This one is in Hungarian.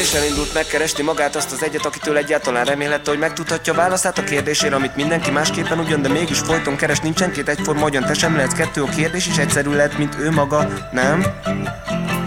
és elindult megkeresni magát, azt az egyet, akitől egyáltalán remélhette, hogy megtudhatja válaszát a kérdésére, amit mindenki másképpen ugyan, de mégis folyton keres. Nincsen két egyforma, hogyan te sem lehetsz kettő, a kérdés is egyszerű lehet, mint ő maga, nem?